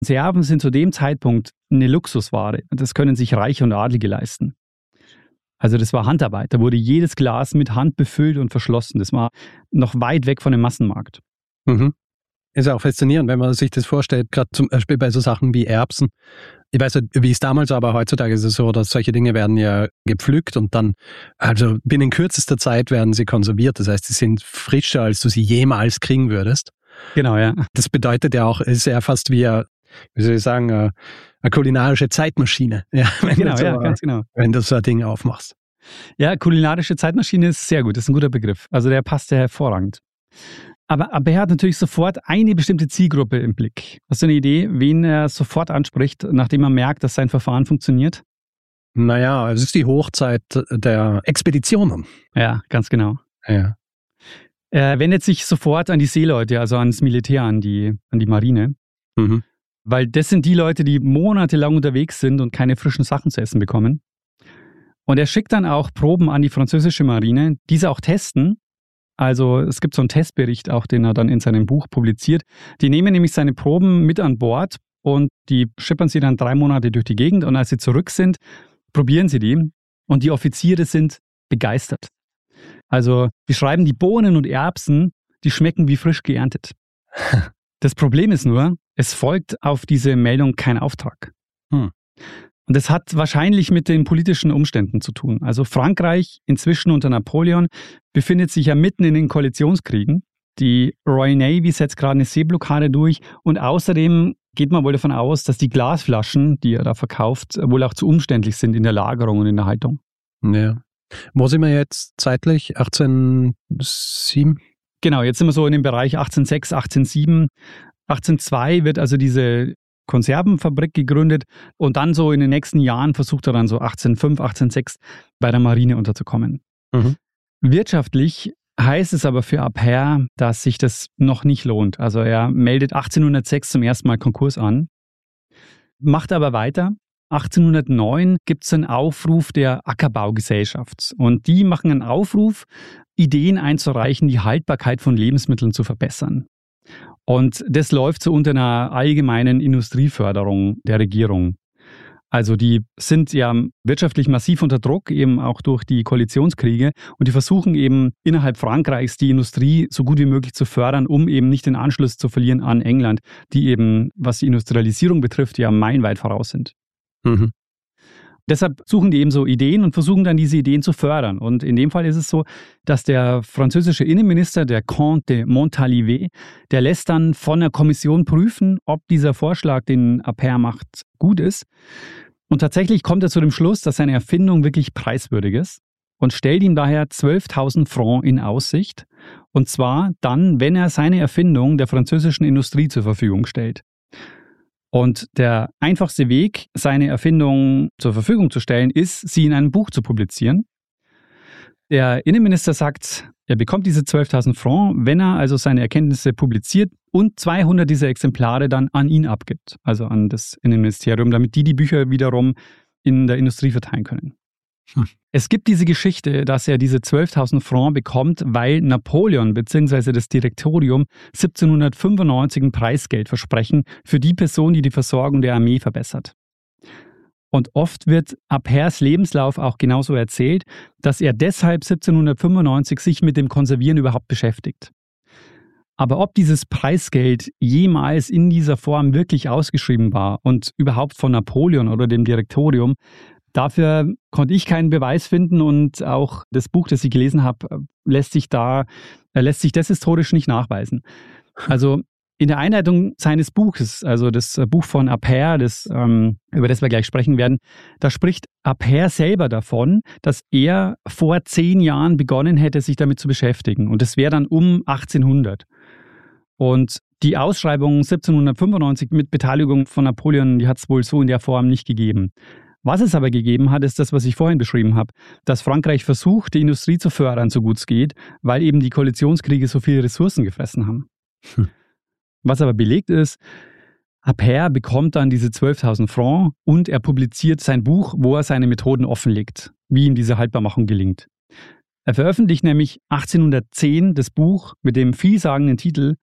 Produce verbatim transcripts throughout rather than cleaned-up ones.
Konserven sind zu dem Zeitpunkt eine Luxusware. Das können sich Reiche und Adlige leisten. Also das war Handarbeit. Da wurde jedes Glas mit Hand befüllt und verschlossen. Das war noch weit weg von dem Massenmarkt. Mhm. Ist ja auch faszinierend, wenn man sich das vorstellt, gerade zum Beispiel bei so Sachen wie Erbsen. Ich weiß nicht, wie es damals war, aber heutzutage ist es so, dass solche Dinge werden ja gepflückt und dann, also binnen kürzester Zeit werden sie konserviert. Das heißt, sie sind frischer, als du sie jemals kriegen würdest. Genau, ja. Das bedeutet ja auch, es ist ja fast wie, eine, wie soll ich sagen, eine, eine kulinarische Zeitmaschine. Ja, wenn genau, so, ja, ganz genau. Wenn du so ein Ding aufmachst. Ja, kulinarische Zeitmaschine ist sehr gut. Das ist ein guter Begriff. Also der passt ja hervorragend. Aber, aber er hat natürlich sofort eine bestimmte Zielgruppe im Blick. Hast du eine Idee, wen er sofort anspricht, nachdem er merkt, dass sein Verfahren funktioniert? Naja, es ist die Hochzeit der Expeditionen. Ja, ganz genau. Ja. Er wendet sich sofort an die Seeleute, also ans Militär, an die, an die Marine. Mhm. Weil das sind die Leute, die monatelang unterwegs sind und keine frischen Sachen zu essen bekommen. Und er schickt dann auch Proben an die französische Marine, diese auch testen. Also es gibt so einen Testbericht auch, den er dann in seinem Buch publiziert. Die nehmen nämlich seine Proben mit an Bord und die schippern sie dann drei Monate durch die Gegend. Und als sie zurück sind, probieren sie die. Und die Offiziere sind begeistert. Also die schreiben, die Bohnen und Erbsen, die schmecken wie frisch geerntet. Das Problem ist nur, es folgt auf diese Meldung kein Auftrag. Hm. Und das hat wahrscheinlich mit den politischen Umständen zu tun. Also Frankreich, inzwischen unter Napoleon, befindet sich ja mitten in den Koalitionskriegen. Die Royal Navy setzt gerade eine Seeblockade durch und außerdem geht man wohl davon aus, dass die Glasflaschen, die er da verkauft, wohl auch zu umständlich sind in der Lagerung und in der Haltung. Ja. Wo sind wir jetzt zeitlich? achtzehnhundertsieben? Genau, jetzt sind wir so in dem Bereich achtzehnhundertsechs, achtzehnhundertsieben. achtzehnhundertzwei wird also diese Konservenfabrik gegründet und dann so in den nächsten Jahren versucht er dann so achtzehnhundertfünf, achtzehnhundertsechs bei der Marine unterzukommen. Mhm. Wirtschaftlich heißt es aber für Appert, dass sich das noch nicht lohnt. Also er meldet achtzehnhundertsechs zum ersten Mal Konkurs an, macht aber weiter. achtzehnhundertneun gibt es einen Aufruf der Ackerbaugesellschaft und die machen einen Aufruf, Ideen einzureichen, die Haltbarkeit von Lebensmitteln zu verbessern. Und das läuft so unter einer allgemeinen Industrieförderung der Regierung. Also die sind ja wirtschaftlich massiv unter Druck, eben auch durch die Koalitionskriege. Und die versuchen eben innerhalb Frankreichs die Industrie so gut wie möglich zu fördern, um eben nicht den Anschluss zu verlieren an England, die eben, was die Industrialisierung betrifft, ja meilenweit voraus sind. Mhm. Deshalb suchen die eben so Ideen und versuchen dann diese Ideen zu fördern. Und in dem Fall ist es so, dass der französische Innenminister, der Comte de Montalivet, der lässt dann von der Kommission prüfen, ob dieser Vorschlag, den Appert macht, gut ist. Und tatsächlich kommt er zu dem Schluss, dass seine Erfindung wirklich preiswürdig ist und stellt ihm daher zwölftausend Francs in Aussicht. Und zwar dann, wenn er seine Erfindung der französischen Industrie zur Verfügung stellt. Und der einfachste Weg, seine Erfindung zur Verfügung zu stellen, ist, sie in einem Buch zu publizieren. Der Innenminister sagt, er bekommt diese zwölftausend Francs, wenn er also seine Erkenntnisse publiziert und zweihundert dieser Exemplare dann an ihn abgibt, also an das Innenministerium, damit die die Bücher wiederum in der Industrie verteilen können. Hm. Es gibt diese Geschichte, dass er diese zwölftausend Francs bekommt, weil Napoleon bzw. das Direktorium siebzehnhundertfünfundneunzig ein Preisgeld versprechen für die Person, die die Versorgung der Armee verbessert. Und oft wird Apperts Lebenslauf auch genauso erzählt, dass er deshalb siebzehnhundertfünfundneunzig sich mit dem Konservieren überhaupt beschäftigt. Aber ob dieses Preisgeld jemals in dieser Form wirklich ausgeschrieben war und überhaupt von Napoleon oder dem Direktorium, dafür konnte ich keinen Beweis finden und auch das Buch, das ich gelesen habe, lässt sich da, lässt sich das historisch nicht nachweisen. Also in der Einleitung seines Buches, also das Buch von Appert, das, ähm, über das wir gleich sprechen werden, da spricht Appert selber davon, dass er vor zehn Jahren begonnen hätte, sich damit zu beschäftigen. Und das wäre dann um achtzehnhundert. Und die Ausschreibung siebzehnhundertfünfundneunzig mit Beteiligung von Napoleon, die hat es wohl so in der Form nicht gegeben. Was es aber gegeben hat, ist das, was ich vorhin beschrieben habe, dass Frankreich versucht, die Industrie zu fördern, so gut es geht, weil eben die Koalitionskriege so viele Ressourcen gefressen haben. Hm. Was aber belegt ist, Appert bekommt dann diese zwölftausend Francs und er publiziert sein Buch, wo er seine Methoden offenlegt, wie ihm diese Haltbarmachung gelingt. Er veröffentlicht nämlich achtzehnhundertzehn das Buch mit dem vielsagenden Titel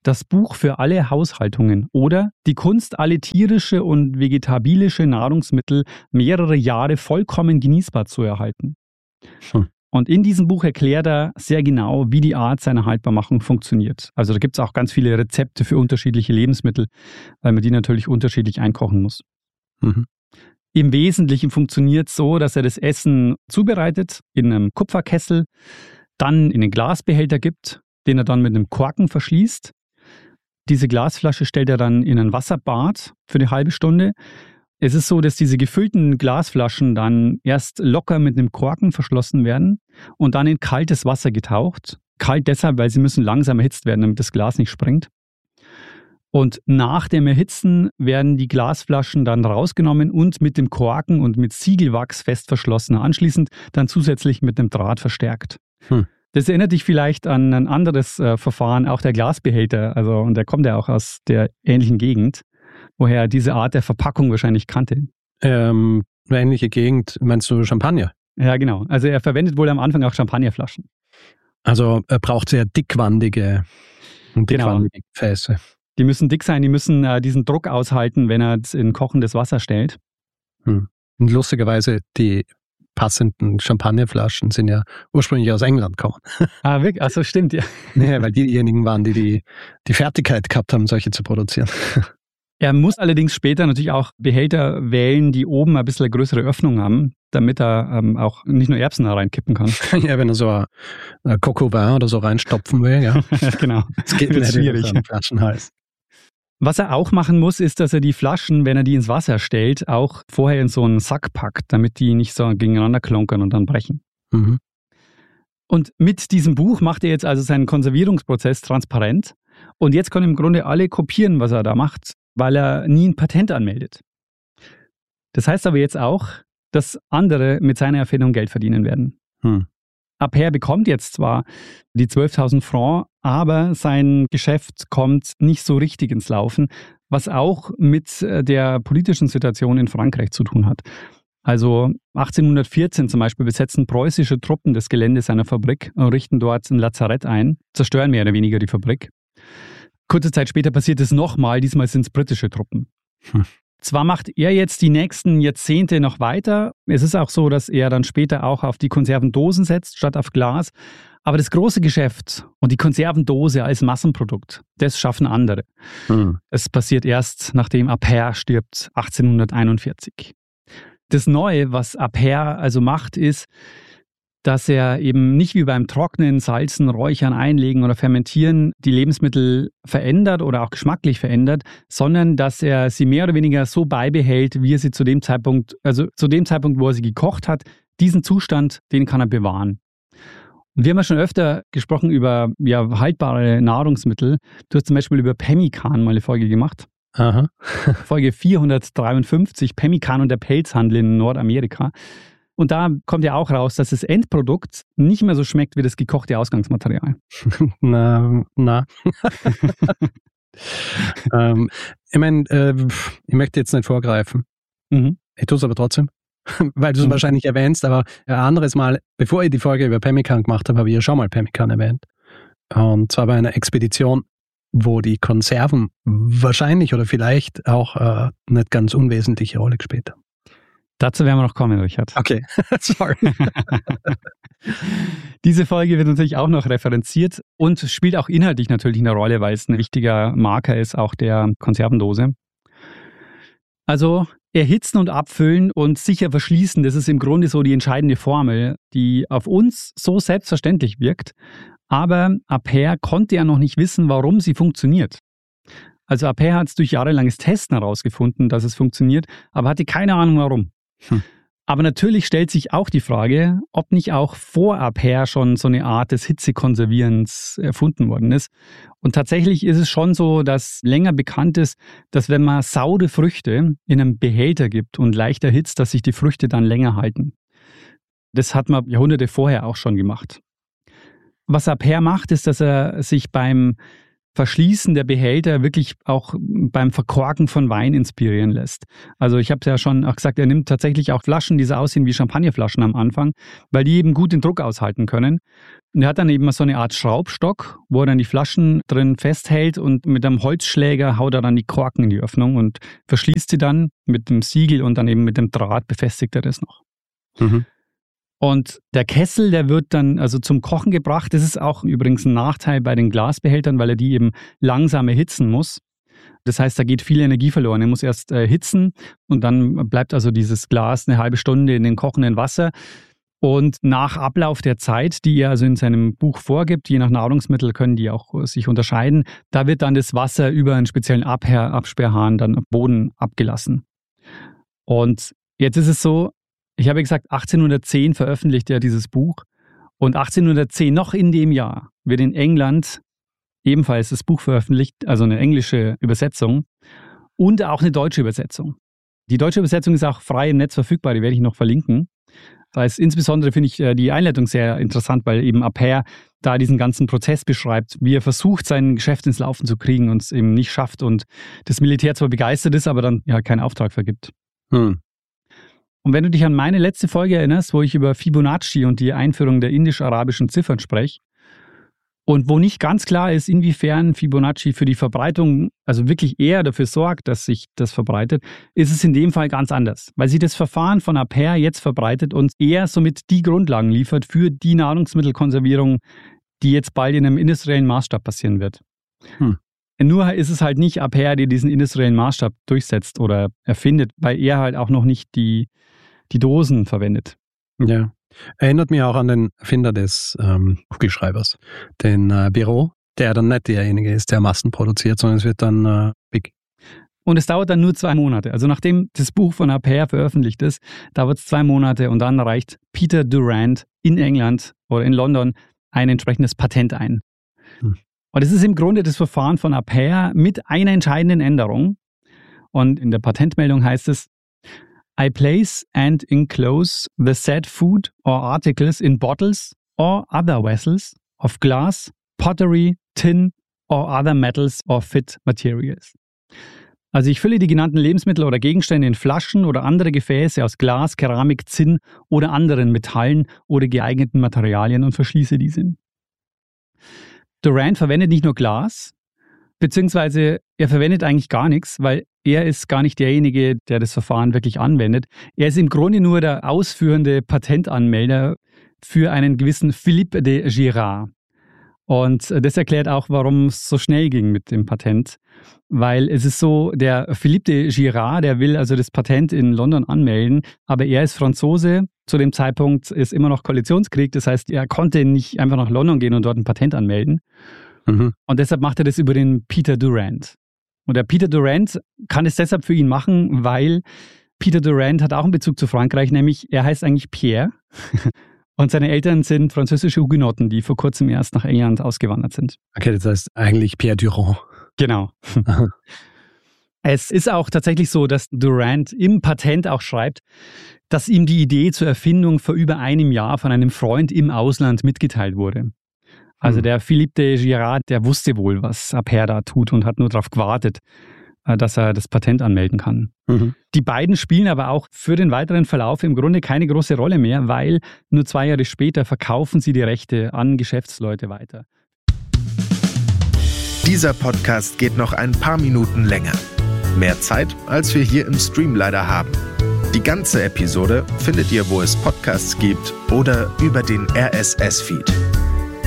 das Buch für alle Haushaltungen oder die Kunst, alle tierische und vegetabilische Nahrungsmittel mehrere Jahre vollkommen genießbar zu erhalten. Hm. Und in diesem Buch erklärt er sehr genau, wie die Art seiner Haltbarmachung funktioniert. Also da gibt es auch ganz viele Rezepte für unterschiedliche Lebensmittel, weil man die natürlich unterschiedlich einkochen muss. Mhm. Im Wesentlichen funktioniert es so, dass er das Essen zubereitet in einem Kupferkessel, dann in den Glasbehälter gibt, den er dann mit einem Korken verschließt. Diese Glasflasche stellt er dann in ein Wasserbad für eine halbe Stunde. Es ist so, dass diese gefüllten Glasflaschen dann erst locker mit einem Korken verschlossen werden und dann in kaltes Wasser getaucht. Kalt deshalb, weil sie müssen langsam erhitzt werden, damit das Glas nicht springt. Und nach dem Erhitzen werden die Glasflaschen dann rausgenommen und mit dem Korken und mit Siegelwachs fest verschlossen. Anschließend dann zusätzlich mit einem Draht verstärkt. Hm. Das erinnert dich vielleicht an ein anderes äh, Verfahren, auch der Glasbehälter. Also, und der kommt ja auch aus der ähnlichen Gegend, woher er diese Art der Verpackung wahrscheinlich kannte. Ähm, eine ähnliche Gegend, meinst du Champagner? Ja, genau. Also er verwendet wohl am Anfang auch Champagnerflaschen. Also er braucht sehr dickwandige, dickwandige Genau. Gefäße. Die müssen dick sein, die müssen äh, diesen Druck aushalten, wenn er es in kochendes Wasser stellt. Hm. Und lustigerweise, die passenden Champagnerflaschen sind ja ursprünglich aus England gekommen. Ah, wirklich? Achso, stimmt, ja. Nee, weil die diejenigen waren, die, die die Fertigkeit gehabt haben, solche zu produzieren. Er muss allerdings später natürlich auch Behälter wählen, die oben ein bisschen eine größere Öffnung haben, damit er ähm, auch nicht nur Erbsen da reinkippen kann. Ja, wenn er so ein, ein Coco Vin oder so reinstopfen will, ja. Genau. Das geht Wird nicht schwierig. über so Flaschenhals. Was er auch machen muss, ist, dass er die Flaschen, wenn er die ins Wasser stellt, auch vorher in so einen Sack packt, damit die nicht so gegeneinander klonkern und dann brechen. Mhm. Und mit diesem Buch macht er jetzt also seinen Konservierungsprozess transparent. Und jetzt können im Grunde alle kopieren, was er da macht, weil er nie ein Patent anmeldet. Das heißt aber jetzt auch, dass andere mit seiner Erfindung Geld verdienen werden. Hm. Appert bekommt jetzt zwar die zwölftausend Francs, aber sein Geschäft kommt nicht so richtig ins Laufen, was auch mit der politischen Situation in Frankreich zu tun hat. Also achtzehnhundertvierzehn zum Beispiel besetzen preußische Truppen das Gelände seiner Fabrik und richten dort ein Lazarett ein, zerstören mehr oder weniger die Fabrik. Kurze Zeit später passiert es nochmal, diesmal sind es britische Truppen. Hm. Zwar macht er jetzt die nächsten Jahrzehnte noch weiter, es ist auch so, dass er dann später auch auf die Konservendosen setzt, statt auf Glas, aber das große Geschäft und die Konservendose als Massenprodukt, das schaffen andere. Hm. Es passiert erst, nachdem Appert stirbt, achtzehnhunderteinundvierzig. Das Neue, was Appert also macht, ist, dass er eben nicht wie beim Trocknen, Salzen, Räuchern, Einlegen oder Fermentieren die Lebensmittel verändert oder auch geschmacklich verändert, sondern dass er sie mehr oder weniger so beibehält, wie er sie zu dem Zeitpunkt, also zu dem Zeitpunkt, wo er sie gekocht hat, diesen Zustand, den kann er bewahren. Und wir haben ja schon öfter gesprochen über ja, haltbare Nahrungsmittel. Du hast zum Beispiel über Pemmikan mal eine Folge gemacht. Aha. Folge vierhundertdreiundfünfzig, Pemmikan und der Pelzhandel in Nordamerika. Und da kommt ja auch raus, dass das Endprodukt nicht mehr so schmeckt wie das gekochte Ausgangsmaterial. Na, na. ähm, ich meine, äh, ich möchte jetzt nicht vorgreifen. Mhm. Ich tue es aber trotzdem, weil du es Mhm. wahrscheinlich erwähnst, aber ein anderes Mal, bevor ich die Folge über Pemmikan gemacht habe, habe ich ja schon mal Pemmikan erwähnt. Und zwar bei einer Expedition, wo die Konserven wahrscheinlich oder vielleicht auch äh, nicht ganz unwesentliche Rolle gespielt haben. Dazu werden wir noch kommen, Richard. Okay, sorry. Diese Folge wird natürlich auch noch referenziert und spielt auch inhaltlich natürlich eine Rolle, weil es ein wichtiger Marker ist, auch der Konservendose. Also erhitzen und abfüllen und sicher verschließen, das ist im Grunde so die entscheidende Formel, die auf uns so selbstverständlich wirkt. Aber Appert konnte ja noch nicht wissen, warum sie funktioniert. Also Appert hat es durch jahrelanges Testen herausgefunden, dass es funktioniert, aber hatte keine Ahnung warum. Hm. Aber natürlich stellt sich auch die Frage, ob nicht auch vor Appert schon so eine Art des Hitzekonservierens erfunden worden ist. Und tatsächlich ist es schon so, dass länger bekannt ist, dass wenn man saure Früchte in einem Behälter gibt und leicht erhitzt, dass sich die Früchte dann länger halten. Das hat man Jahrhunderte vorher auch schon gemacht. Was Appert macht, ist, dass er sich beim Verschließen der Behälter wirklich auch beim Verkorken von Wein inspirieren lässt. Also ich habe es ja schon auch gesagt, er nimmt tatsächlich auch Flaschen, die so aussehen wie Champagnerflaschen am Anfang, weil die eben gut den Druck aushalten können. Und er hat dann eben so eine Art Schraubstock, wo er dann die Flaschen drin festhält und mit einem Holzschläger haut er dann die Korken in die Öffnung und verschließt sie dann mit dem Siegel und dann eben mit dem Draht befestigt er das noch. Mhm. Und der Kessel, der wird dann also zum Kochen gebracht. Das ist auch übrigens ein Nachteil bei den Glasbehältern, weil er die eben langsam erhitzen muss. Das heißt, da geht viel Energie verloren. Er muss erst erhitzen und dann bleibt also dieses Glas eine halbe Stunde in dem kochenden Wasser. Und nach Ablauf der Zeit, die er also in seinem Buch vorgibt, je nach Nahrungsmittel können die auch sich unterscheiden, da wird dann das Wasser über einen speziellen Abher- Absperrhahn dann am Boden abgelassen. Und jetzt ist es so, ich habe gesagt, achtzehnhundertzehn veröffentlicht er dieses Buch und achtzehnhundertzehn, noch in dem Jahr, wird in England ebenfalls das Buch veröffentlicht, also eine englische Übersetzung und auch eine deutsche Übersetzung. Die deutsche Übersetzung ist auch frei im Netz verfügbar, die werde ich noch verlinken. Da ist insbesondere, finde ich, die Einleitung sehr interessant, weil eben Appert da diesen ganzen Prozess beschreibt, wie er versucht, sein Geschäft ins Laufen zu kriegen und es eben nicht schafft und das Militär zwar begeistert ist, aber dann ja keinen Auftrag vergibt. Hm. Und wenn du dich an meine letzte Folge erinnerst, wo ich über Fibonacci und die Einführung der indisch-arabischen Ziffern spreche und wo nicht ganz klar ist, inwiefern Fibonacci für die Verbreitung, also wirklich eher dafür sorgt, dass sich das verbreitet, ist es in dem Fall ganz anders, weil sich das Verfahren von Appert jetzt verbreitet und eher somit die Grundlagen liefert für die Nahrungsmittelkonservierung, die jetzt bald in einem industriellen Maßstab passieren wird. Hm. Nur ist es halt nicht Appert, der diesen industriellen Maßstab durchsetzt oder erfindet, weil er halt auch noch nicht die die Dosen verwendet. Ja, erinnert mich auch an den Erfinder des ähm, Kugelschreibers, den äh, Biro, der dann nicht derjenige ist, der Massen produziert, sondern es wird dann äh, big. Und es dauert dann nur zwei Monate. Also nachdem das Buch von Appert veröffentlicht ist, dauert es zwei Monate und dann reicht Peter Durand in England oder in London ein entsprechendes Patent ein. Hm. Und es ist im Grunde das Verfahren von Appert mit einer entscheidenden Änderung. Und in der Patentmeldung heißt es, I place and enclose the said food or articles in bottles or other vessels of glass, pottery, tin or other metals or fit materials. Also ich fülle die genannten Lebensmittel oder Gegenstände in Flaschen oder andere Gefäße aus Glas, Keramik, Zinn oder anderen Metallen oder geeigneten Materialien und verschließe diese. Durand verwendet nicht nur Glas, beziehungsweise er verwendet eigentlich gar nichts, weil er ist gar nicht derjenige, der das Verfahren wirklich anwendet. Er ist im Grunde nur der ausführende Patentanmelder für einen gewissen Philippe de Girard. Und das erklärt auch, warum es so schnell ging mit dem Patent. Weil es ist so, der Philippe de Girard, der will also das Patent in London anmelden, aber er ist Franzose. Zu dem Zeitpunkt ist immer noch Koalitionskrieg, das heißt, er konnte nicht einfach nach London gehen und dort ein Patent anmelden. Mhm. Und deshalb macht er das über den Peter Durand. Und der Peter Durand kann es deshalb für ihn machen, weil Peter Durand hat auch einen Bezug zu Frankreich, nämlich er heißt eigentlich Pierre und seine Eltern sind französische Hugenotten, die vor kurzem erst nach England ausgewandert sind. Okay, das heißt eigentlich Pierre Durand. Genau. Es ist auch tatsächlich so, dass Durand im Patent auch schreibt, dass ihm die Idee zur Erfindung vor über einem Jahr von einem Freund im Ausland mitgeteilt wurde. Also der Philippe de Girard, der wusste wohl, was Appert da tut und hat nur darauf gewartet, dass er das Patent anmelden kann. Mhm. Die beiden spielen aber auch für den weiteren Verlauf im Grunde keine große Rolle mehr, weil nur zwei Jahre später verkaufen sie die Rechte an Geschäftsleute weiter. Dieser Podcast geht noch ein paar Minuten länger. Mehr Zeit, als wir hier im Stream leider haben. Die ganze Episode findet ihr, wo es Podcasts gibt oder über den R S S-Feed.